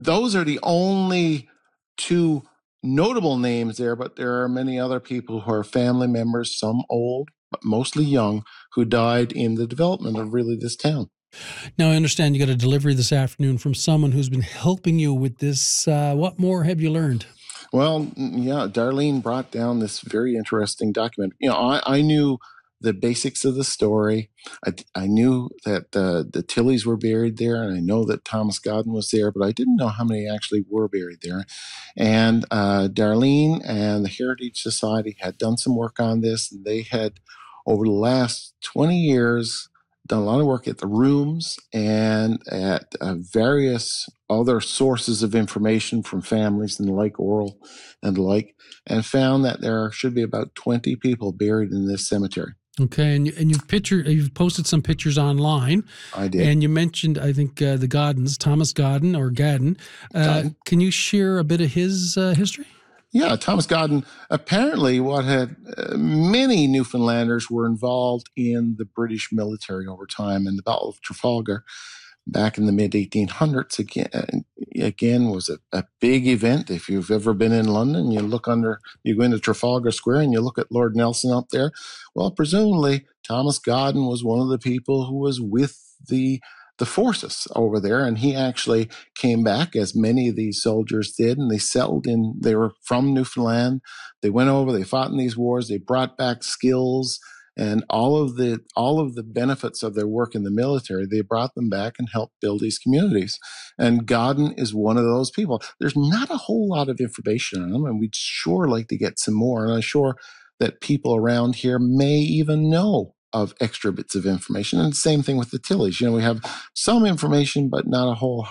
those are the only two notable names there, but there are many other people who are family members, some old, but mostly young, who died in the development of really this town. Now, I understand you got a delivery this afternoon from someone who's been helping you with this. What more have you learned? Well, yeah, Darlene brought down this very interesting document. I knew the basics of the story. I knew that the Tilleys were buried there, and I know that Thomas Godden was there, but I didn't know how many actually were buried there. And Darlene and the Heritage Society had done some work on this, and they had, over the last 20 years, done a lot of work at the rooms and at various other sources of information from families and the like, oral and the like, and found that there should be about 20 people buried in this cemetery. Okay, and you've posted some pictures online. I did. And you mentioned, I think, the Goddens, Thomas Godden or Gadden. Can you share a bit of his history? Yeah, Thomas Godden, apparently many Newfoundlanders were involved in the British military over time, and the Battle of Trafalgar back in the mid-1800s again was a big event. If you've ever been in London, you go into Trafalgar Square and you look at Lord Nelson up there. Well, presumably Thomas Godden was one of the people who was with the forces over there, and he actually came back, as many of these soldiers did, and they were from Newfoundland. They went over, they fought in these wars, they brought back skills and all of the benefits of their work in the military. They brought them back and helped build these communities. And Godden is one of those people. There's not a whole lot of information on him, and we'd sure like to get some more. And I'm sure that people around here may even know of extra bits of information. And the same thing with the Tilleys. We have some information, but not a whole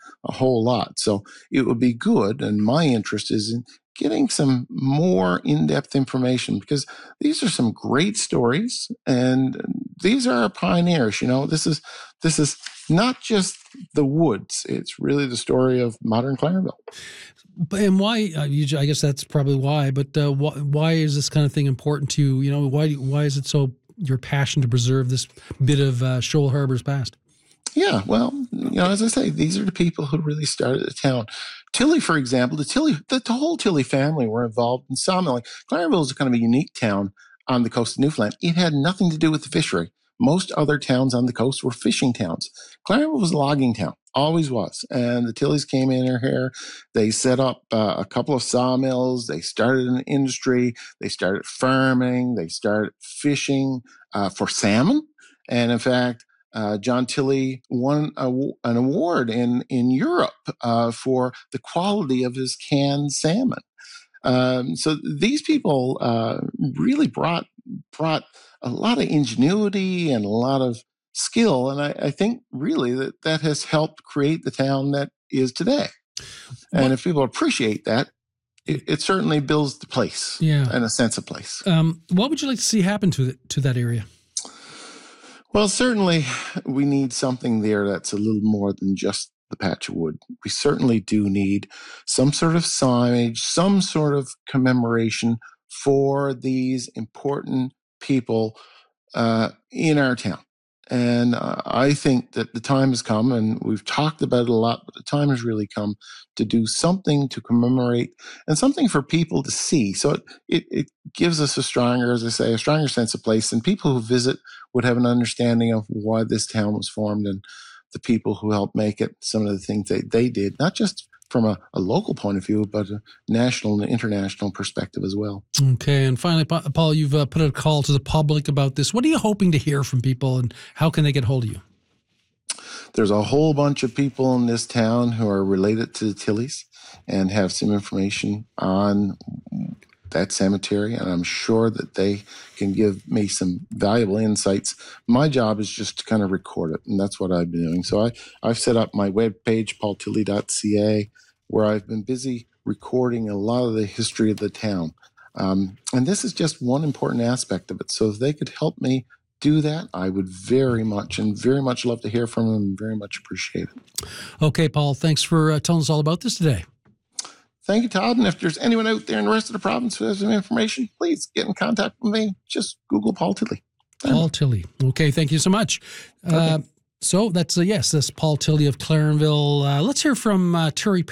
lot. So it would be good, and my interest is in getting some more in-depth information, because these are some great stories, and these are pioneers. This is not just the woods; it's really the story of modern Clarenville. And why? I guess that's probably why. But why is this kind of thing important to you? Why is it so your passion to preserve this bit of Shoal Harbour's past? Yeah, well, as I say, these are the people who really started the town. Tilley, for example, the whole Tilley family were involved in sawmilling. Clarenville is kind of a unique town on the coast of Newfoundland. It had nothing to do with the fishery. Most other towns on the coast were fishing towns. Clarenville was a logging town, always was. And the Tilleys came in here. They set up a couple of sawmills. They started an industry. They started farming. They started fishing for salmon. And in fact, John Tilley won an award in Europe for the quality of his canned salmon. So these people really brought a lot of ingenuity and a lot of skill, and I think really that has helped create the town that is today. And if people appreciate that, it certainly builds the place and a sense of place. What would you like to see happen to that area? Well, certainly we need something there that's a little more than just the patch of wood. We certainly do need some sort of signage, some sort of commemoration for these important people in our town. And I think that the time has come, and we've talked about it a lot, but the time has really come to do something to commemorate and something for people to see. So it gives us a stronger sense of place, and people who visit would have an understanding of why this town was formed and the people who helped make it, some of the things they did, not just from a local point of view, but a national and international perspective as well. Okay. And finally, Paul, you've put a call to the public about this. What are you hoping to hear from people, and how can they get hold of you? There's a whole bunch of people in this town who are related to the Tilleys and have some information on that cemetery, and I'm sure that they can give me some valuable insights. My job is just to kind of record it, and that's what I've been doing. So I've set up my webpage, paultilley.ca, where I've been busy recording a lot of the history of the town. And this is just one important aspect of it. So if they could help me do that, I would very much love to hear from them, and very much appreciate it. Okay, Paul, thanks for telling us all about this today. Thank you, Todd. And if there's anyone out there in the rest of the province who has some information, please get in contact with me. Just Google Paul Tilley. Paul Tilley. Okay, thank you so much. So that's Paul Tilley of Clarenville. Let's hear from Terry